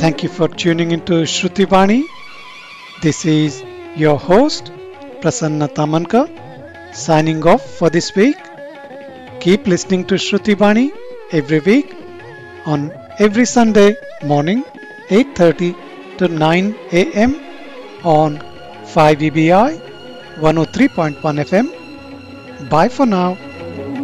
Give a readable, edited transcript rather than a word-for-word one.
Thank you for tuning into Shruti Vani. This is your host Prasanna Tamanka signing off for this week. Keep listening to Shruti Vani every week on every Sunday morning 8:30 to 9 a.m. on 5EBI 103.1 FM. Bye for now.